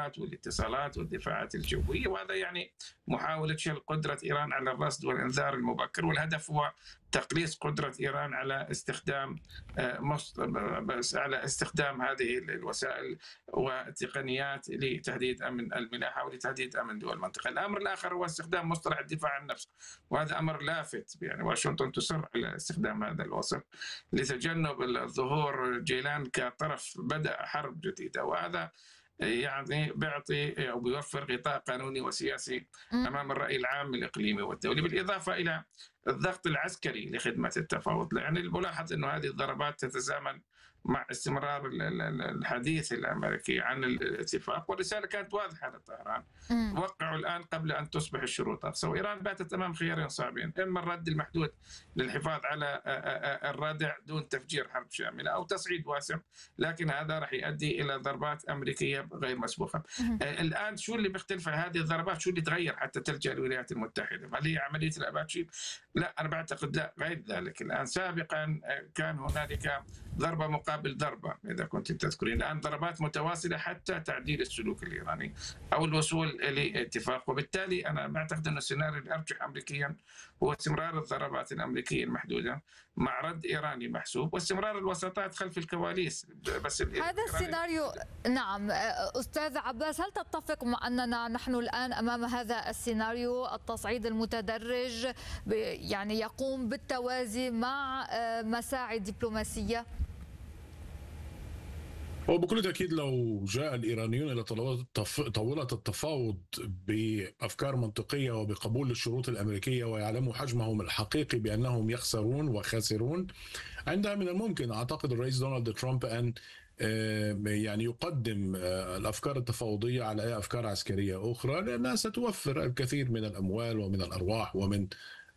الطائرات والاتصالات والدفاعات الجوية، وهذا يعني محاولة شل قدرة إيران على الرصد والإنذار المبكر، والهدف هو تقليص قدرة إيران على استخدام هذه الوسائل والتقنيات لتهديد أمن الملاحة ولتهديد أمن دول المنطقة. الأمر الآخر هو استخدام مصطلح الدفاع عن النفس، وهذا أمر لافت، يعني واشنطن تصر على استخدام هذا الوصف لتجنب ظهور جيلان كطرف بدأ حرب جديدة، وهذا يعني بيعطي أو بيوفر غطاء قانوني وسياسي أمام الرأي العام الإقليمي والدولي، بالإضافة إلى الضغط العسكري لخدمة التفاوض. يعني الملاحظ أن هذه الضربات تتزامن مع استمرار الحديث الأمريكي عن الاتفاق، والرسالة كانت واضحة لطهران: وقعوا الآن قبل أن تصبح الشروط أقصى. وإيران باتت أمام خيارين صعبين: إما الرد المحدود للحفاظ على الردع دون تفجير حرب شاملة، أو تصعيد واسع، لكن هذا راح يؤدي إلى ضربات أمريكية غير مسبوقة. الآن شو اللي بيختلف عن هذه الضربات؟ شو اللي تغير حتى تلجأ الولايات المتحدة؟ هل هي عملية الأباتشيب؟ لا، أنا بعتقد لا، غير ذلك. الآن سابقا كان هنالك ضربة مقابل ضربة إذا كنت تذكرين، الآن ضربات متواصلة حتى تعديل السلوك الإيراني أو الوصول لاتفاق. وبالتالي أنا بعتقد أن السيناريو الأرجح أمريكيا هو استمرار الضربات الأمريكية المحدودة مع رد إيراني محسوب، واستمرار الوساطات خلف الكواليس. بس هذا السيناريو. نعم أستاذ عباس، هل تتفق مع أننا نحن الآن أمام هذا السيناريو، التصعيد المتدرج يعني يقوم بالتوازي مع مساعي دبلوماسية؟ وبكل تأكيد لو جاء الإيرانيون إلى طاولة التفاوض بأفكار منطقية وبقبول الشروط الأمريكية ويعلموا حجمهم الحقيقي بأنهم يخسرون وخاسرون، عندها من الممكن أعتقد الرئيس دونالد ترامب أن يعني يقدم الأفكار التفاوضية على أي أفكار عسكرية أخرى، لأنها ستوفر الكثير من الأموال ومن الأرواح ومن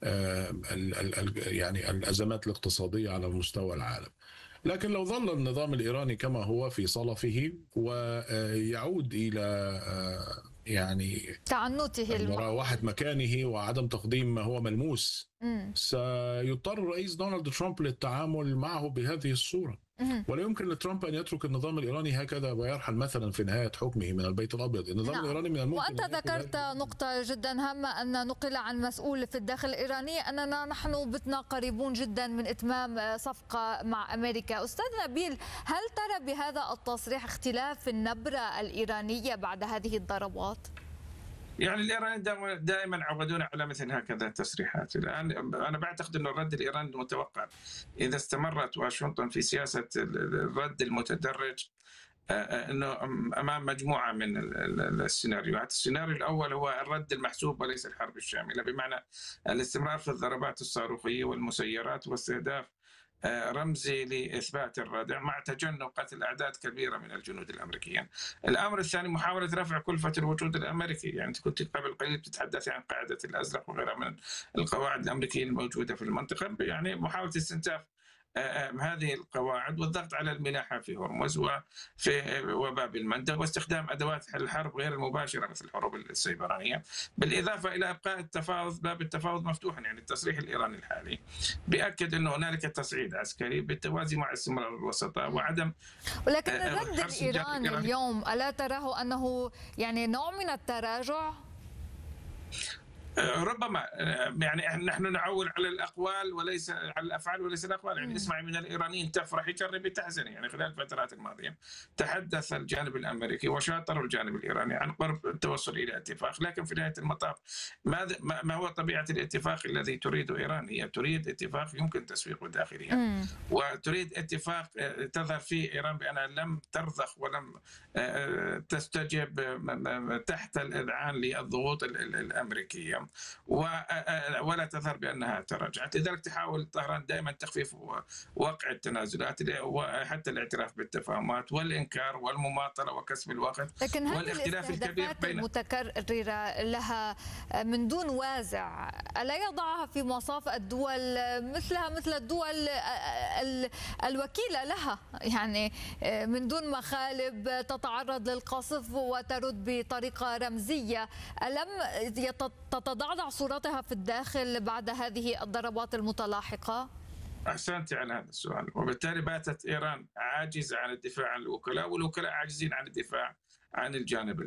يعني الأزمات الاقتصادية على مستوى العالم. لكن لو ظل النظام الإيراني كما هو في صلفه ويعود إلى يعني تعنته مراوحة مكانه وعدم تقديم ما هو ملموس، سيضطر الرئيس دونالد ترامب للتعامل معه بهذه الصورة. ولا يمكن لترامب أن يترك النظام الإيراني هكذا ويرحل مثلا في نهاية حكمه من البيت الأبيض. النظام الإيراني من الممكن. وأنت ذكرت نقطة جدا هامة، أن نقل عن مسؤول في الداخل الإيراني أننا نحن بتنا قريبون جدا من إتمام صفقة مع أمريكا. أستاذ نبيل، هل ترى بهذا التصريح اختلاف في النبرة الإيرانية بعد هذه الضربات؟ يعني الإيرانيين دائما عودونا على مثل هكذا التصريحات. الآن أنا بعتقد أن الرد الإيراني المتوقع إذا استمرت واشنطن في سياسة الرد المتدرج أنه أمام مجموعة من السيناريوهات. السيناريو الأول هو الرد المحسوب وليس الحرب الشاملة، بمعنى الاستمرار في الضربات الصاروخية والمسيرات واستهداف رمزي لإثبات الردع مع تجنب قتل أعداد كبيرة من الجنود الأمريكيين. الأمر الثاني محاولة رفع كلفة الوجود الأمريكي. يعني أنت كنت قبل قليل تتحدث عن قاعدة الأزرق وغيرها من القواعد الأمريكية الموجودة في المنطقة، يعني محاولة استنزاف هذه القواعد والضغط على الملاحة في هرمز وفي وباب المندب، واستخدام أدوات الحرب غير المباشرة مثل الحروب السيبرانية، بالإضافة إلى إبقاء باب التفاوض مفتوحا. يعني التصريح الإيراني الحالي بيأكد أنه هنالك تصعيد عسكري بالتوازي مع استمرار الوسطاء وعدم. ولكن الرد الإيراني اليوم ألا تراه أنه يعني نوع من التراجع؟ ربما يعني نحن نعول على الأقوال وليس على الأفعال وليس الأقوال. يعني اسمعي من الإيرانيين تفرحي جربي تحزني. يعني خلال الفترات الماضية تحدث الجانب الأمريكي وشاطر الجانب الإيراني عن قرب التوصل إلى اتفاق، لكن في نهاية المطاف ما هو طبيعة الاتفاق الذي تريده إيران؟ هي تريد اتفاق يمكن تسويقه داخليا، وتريد اتفاق تظهر فيه إيران بأنها لم ترضخ ولم تستجب تحت الإذعان للضغوط الأمريكية، ولا تظهر بأنها تراجعت. لذلك تحاول طهران دائما تخفيف وقع التنازلات وحتى الاعتراف بالتفاهمات والإنكار والمماطلة وكسب الوقت. لكن هذه الاستهدافات المتكررة لها من دون وازع ألا يضعها في مصاف الدول مثلها مثل الدول الوكيلة لها، يعني من دون مخالب تتعرض للقصف وترد بطريقة رمزية؟ ألم تتضعضع صورتها في الداخل بعد هذه الضربات المتلاحقة؟ أحسنت على هذا السؤال. وبالتالي باتت إيران عاجزة عن الدفاع عن الوكلاء، والوكلاء عاجزين عن الدفاع عن الجانب